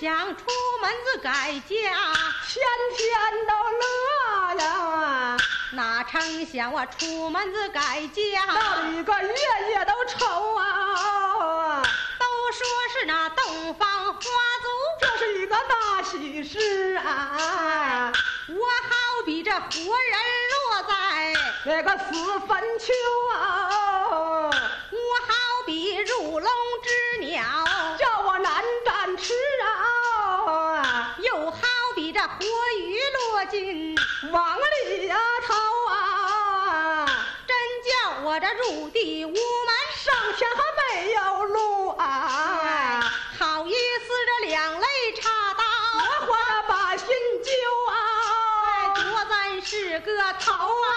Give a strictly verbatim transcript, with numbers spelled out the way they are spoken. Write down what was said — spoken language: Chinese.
想出门子改嫁， 天天都乐呀， 哪成想我出门子改嫁， 到了一个月月都愁啊。 都说是那洞房花烛， 这是一个大喜事啊。 我好比这活人落在那个死坟丘啊， 我好比入笼之鸟， 叫我难展翅啊。 又好比这活鱼落进往里呀逃啊， 真叫我这入地无门， 上天还没有路啊。 好意思这两肋插刀， 我花把心揪啊， 哎，多咱是个头啊。